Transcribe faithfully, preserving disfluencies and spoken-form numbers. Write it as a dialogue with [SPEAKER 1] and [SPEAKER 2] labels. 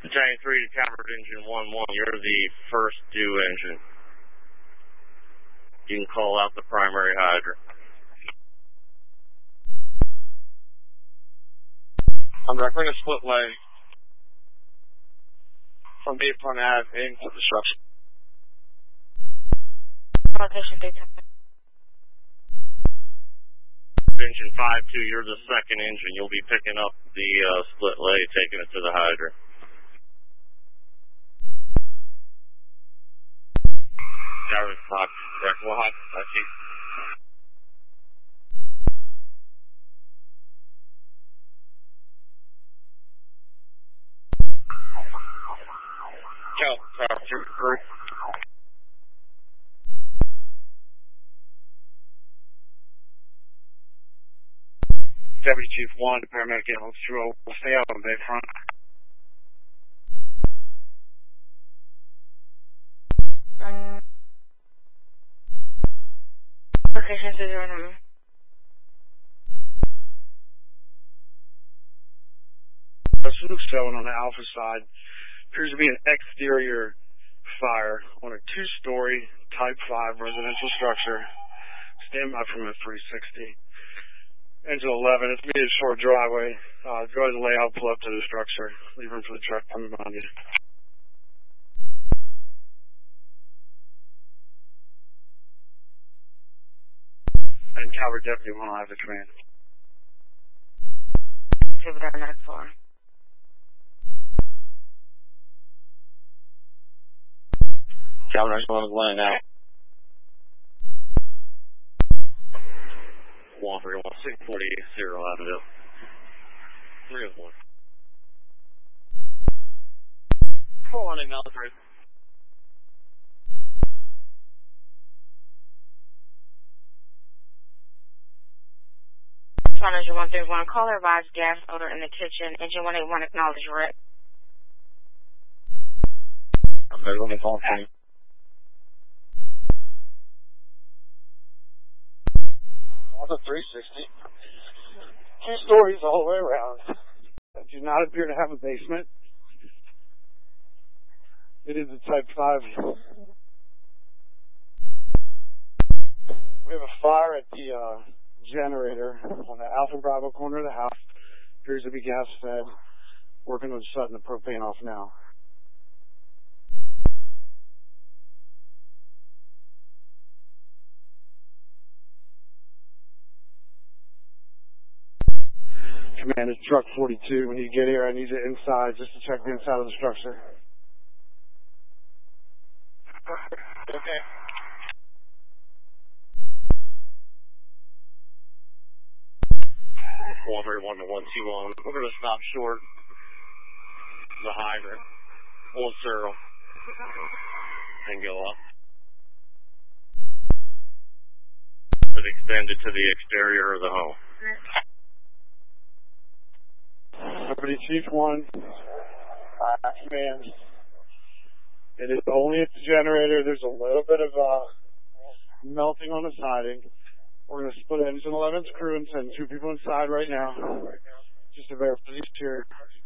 [SPEAKER 1] Battalion three to Cavalry Engine one one, you're the first due engine. You can call out the primary hydrant.
[SPEAKER 2] I'm directing a split lay from Bay Pond Ave into the structure.
[SPEAKER 3] Location data.
[SPEAKER 1] Engine five two, you're the second engine. You'll be picking up the uh, split lay, taking it to the hydrant. Cavalry Fox, direct one hot, I see.
[SPEAKER 2] Cal, Tower two, three. Deputy Chief one, paramedic ambulance two oh, will stay out on Bay Front.
[SPEAKER 3] Um, location two zero nine.
[SPEAKER 2] That's Luke seven on the Alpha side. Appears to be an exterior fire on a two-story Type five residential structure. Stand by from a three sixty. Engine eleven, it's me a short driveway. Uh, go ahead and lay out, pull up to the structure. Leave room for the truck coming behind you. And Cavalry Deputy one will have the command.
[SPEAKER 3] Jupiter nine four.
[SPEAKER 2] Cavalry one is laying out.
[SPEAKER 1] one three one six forty zero Avenue. three oh one.
[SPEAKER 2] four one eight military.
[SPEAKER 3] Engine one three one, caller advised gas odor in the kitchen. Engine one eight one, acknowledge wreck.
[SPEAKER 2] I'm ready on the phone for you. On the three sixty. Two stories all the way around. That do not appear to have a basement. It is a Type five. We have a fire at the uh, generator on the Alpha Bravo corner of the house. Appears to be gas fed. Working on shutting the propane off now. Command is truck forty-two. When you get here, I need you inside just to check the inside of the structure. Okay.
[SPEAKER 1] one three one to one two one. We're going to stop short the hydrant. Hold zero. And go up. It extended to the exterior of the home.
[SPEAKER 2] Deputy Chief one, uh, command. It is only at the generator. There's a little bit of uh, melting on the siding. We're going to split Engine eleven's crew and send two people inside right now. Just to verify these here.